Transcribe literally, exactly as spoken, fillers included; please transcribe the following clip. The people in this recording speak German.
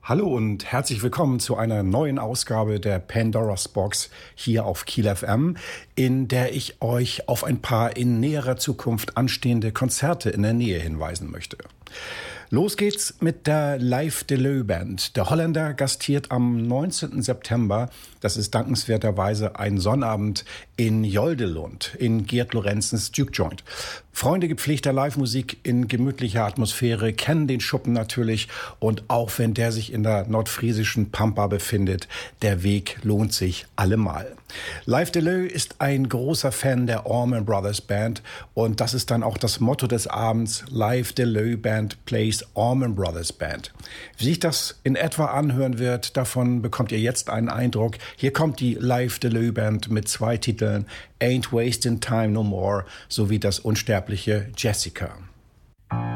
Hallo und herzlich willkommen zu einer neuen Ausgabe der Pandora's Box hier auf Kiel F M, in der ich euch auf ein paar in näherer Zukunft anstehende Konzerte in der Nähe hinweisen möchte. Los geht's mit der Live Deleu Band. Der Holländer gastiert am neunzehnten September, das ist dankenswerterweise ein Sonnabend, in Joldelund, in Gerd Lorenzens Juke Joint. Freunde gepflegter Live-Musik in gemütlicher Atmosphäre kennen den Schuppen natürlich, und auch wenn der sich in der nordfriesischen Pampa befindet, der Weg lohnt sich allemal. Live Deleu ist ein großer Fan der Allman Brothers Band, und das ist dann auch das Motto des Abends: Live Deleu Band plays Allman Brothers Band. Wie sich das in etwa anhören wird, davon bekommt ihr jetzt einen Eindruck. Hier kommt die Live Deleu Band mit zwei Titeln: Ain't Wasting Time No More sowie das unsterbliche Jessica.